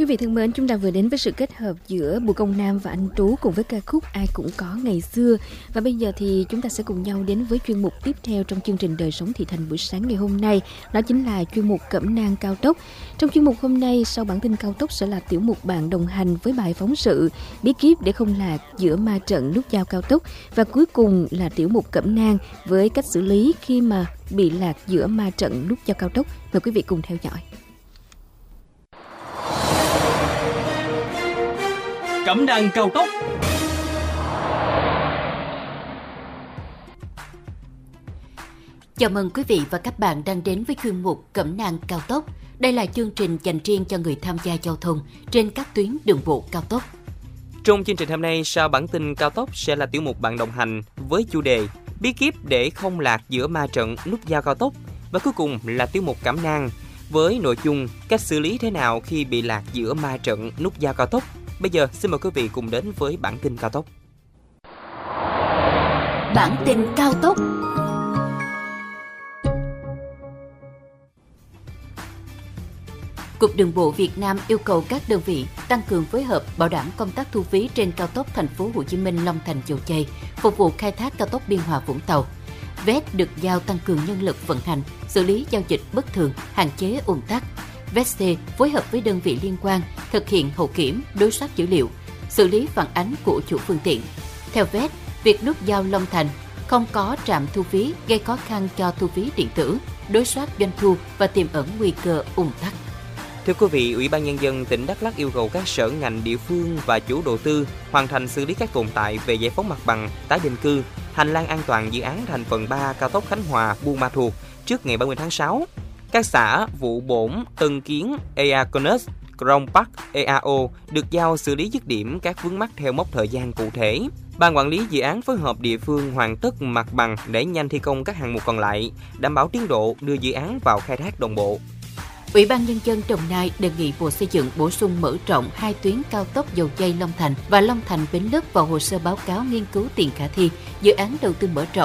Quý vị thân mến, chúng ta vừa đến với sự kết hợp giữa Bùi Công Nam và anh Tú cùng với ca khúc Ai Cũng Có Ngày Xưa. Và bây giờ thì chúng ta sẽ cùng nhau đến với chuyên mục tiếp theo trong chương trình Đời Sống Thị Thành buổi sáng ngày hôm nay. Đó chính là chuyên mục Cẩm nang cao tốc. Trong chuyên mục hôm nay, sau bản tin cao tốc sẽ là tiểu mục Bạn đồng hành với bài phóng sự bí kíp để không lạc giữa ma trận nút giao cao tốc. Và cuối cùng là tiểu mục Cẩm nang với cách xử lý khi mà bị lạc giữa ma trận nút giao cao tốc. Mời quý vị cùng theo dõi. Cẩm nang cao tốc. Chào mừng quý vị và các bạn đang đến với chuyên mục Cẩm nang cao tốc. Đây là chương trình dành riêng cho người tham gia giao thông trên các tuyến đường bộ cao tốc. Trong chương trình hôm nay, sau bản tin cao tốc sẽ là tiểu mục Bạn đồng hành với chủ đề bí kíp để không lạc giữa ma trận nút giao cao tốc. Và cuối cùng là tiểu mục Cẩm nang với nội dung cách xử lý thế nào khi bị lạc giữa ma trận nút giao cao tốc. Bây giờ xin mời quý vị cùng đến với bản tin cao tốc. Bản tin cao tốc. Cục Đường bộ Việt Nam yêu cầu các đơn vị tăng cường phối hợp bảo đảm công tác thu phí trên cao tốc Thành phố Hồ Chí Minh Long Thành Dầu Giây, phục vụ khai thác cao tốc Biên Hòa Vũng Tàu. VET được giao tăng cường nhân lực vận hành, xử lý giao dịch bất thường, hạn chế ùn tắc. VET phối hợp với đơn vị liên quan thực hiện hậu kiểm, đối soát dữ liệu, xử lý phản ánh của chủ phương tiện. Theo VET, việc nút giao Long Thành không có trạm thu phí gây khó khăn cho thu phí điện tử, đối soát doanh thu và tiềm ẩn nguy cơ ùn tắc. Thưa quý vị, Ủy ban Nhân dân tỉnh Đắk Lắk yêu cầu các sở ngành địa phương và chủ đầu tư hoàn thành xử lý các tồn tại về giải phóng mặt bằng, tái định cư, hành lang an toàn dự án thành phần 3 cao tốc Khánh Hòa - Buôn Ma Thuột trước ngày 30 tháng 6. Các xã Vụ Bổn, Tân Kiến, Ea Conus, Crong Park, EAO được giao xử lý dứt điểm các vướng mắc theo mốc thời gian cụ thể. Ban quản lý dự án phối hợp địa phương hoàn tất mặt bằng để nhanh thi công các hạng mục còn lại, đảm bảo tiến độ đưa dự án vào khai thác đồng bộ. Ủy ban Nhân dân Đồng Nai đề nghị Bộ Xây dựng bổ sung mở rộng 2 tuyến cao tốc Dầu Giây - Long Thành và Long Thành - Bến Lức vào hồ sơ báo cáo nghiên cứu tiền khả thi dự án đầu tư mở rộng